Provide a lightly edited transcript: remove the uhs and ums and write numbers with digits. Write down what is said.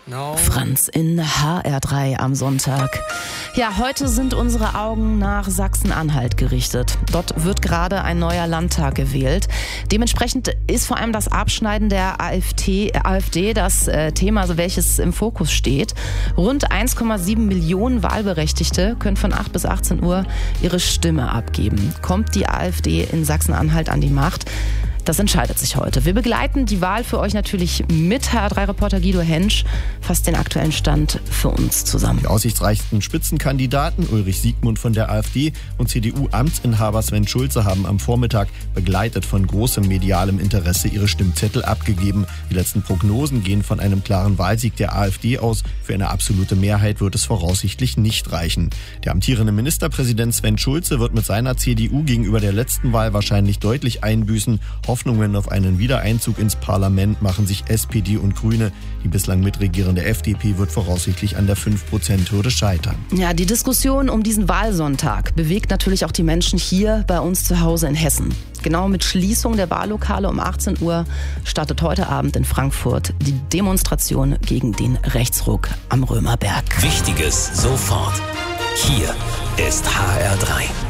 Franz in HR3 am Sonntag. Ja, heute sind unsere Augen nach Sachsen-Anhalt gerichtet. Dort wird gerade ein neuer Landtag gewählt. Dementsprechend ist vor allem das Abschneiden der AfD das Thema, welches im Fokus steht. Rund 1,7 Millionen Wahlberechtigte können von 8 bis 18 Uhr ihre Stimme abgeben. Kommt die AfD in Sachsen-Anhalt an die Macht? Das entscheidet sich heute. Wir begleiten die Wahl für euch natürlich mit. HR3-Reporter Guido Hensch fasst den aktuellen Stand für uns zusammen. Die aussichtsreichsten Spitzenkandidaten Ulrich Siegmund von der AfD und CDU-Amtsinhaber Sven Schulze haben am Vormittag begleitet von großem medialem Interesse ihre Stimmzettel abgegeben. Die letzten Prognosen gehen von einem klaren Wahlsieg der AfD aus. Für eine absolute Mehrheit wird es voraussichtlich nicht reichen. Der amtierende Ministerpräsident Sven Schulze wird mit seiner CDU gegenüber der letzten Wahl wahrscheinlich deutlich einbüßen. Hoffnungen auf einen Wiedereinzug ins Parlament machen sich SPD und Grüne. Die bislang mitregierende FDP wird voraussichtlich an der 5%-Hürde scheitern. Ja, die Diskussion um diesen Wahlsonntag bewegt natürlich auch die Menschen hier bei uns zu Hause in Hessen. Genau mit Schließung der Wahllokale um 18 Uhr startet heute Abend in Frankfurt die Demonstration gegen den Rechtsruck am Römerberg. Wichtiges sofort. Hier ist HR3.